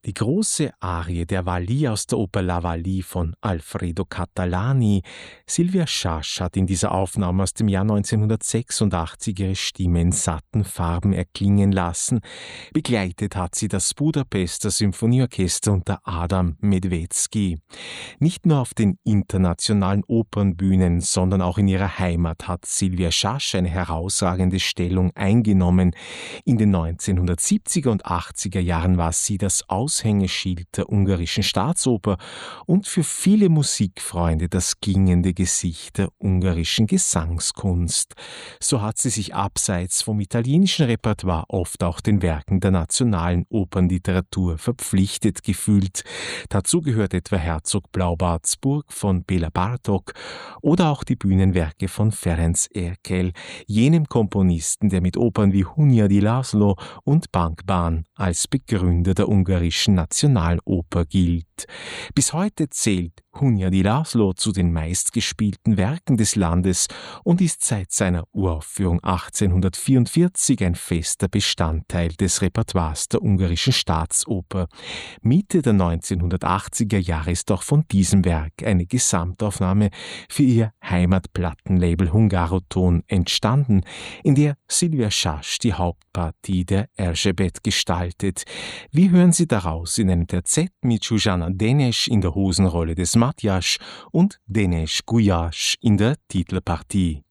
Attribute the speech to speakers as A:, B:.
A: Die große Arie der Wally aus der Oper La Wally von Alfredo Catalani. Sylvia Schasch hat in dieser Aufnahme aus dem Jahr 1986 ihre Stimme in satten Farben erklingen lassen. Begleitet hat sie das Budapester Symphonieorchester unter Adam Medvedski. Nicht nur auf den internationalen Opernbühnen, sondern auch in ihrer Heimat hat Sylvia Schasch eine herausragende Stellung eingenommen. In den 1970er und 80er Jahren war sie das Aushängeschild der ungarischen Staatsoper und für viele Musikfreunde das klingende Gesicht der ungarischen Gesangskunst. So hat sie sich abseits vom italienischen Repertoire oft auch den Werken der nationalen Opernliteratur verpflichtet gefühlt. Dazu gehört etwa Herzog Blaubartsburg von Béla Bartók oder auch die Bühnenwerke von Ferenc Erkel, jenem Komponisten, der mit Opern wie Hunyadi László und Bankban als Begründer der ungarischen Nationaloper gilt. Bis heute zählt Hunyadi László zu den meistgespielten Werken des Landes und ist seit seiner Uraufführung 1844 ein fester Bestandteil des Repertoires der ungarischen Staatsoper. Mitte der 1980er Jahre ist auch von diesem Werk eine Gesamtaufnahme für ihr Heimatplattenlabel Hungaroton entstanden, in der Sylvia Schasch die Hauptpartie der Erzsébet gestaltet. Wir hören sie daraus in einem Terzett mit Zsuzsanna Deneš in der Hosenrolle des Matjasch und Deneš Gulyás in der Titelpartie.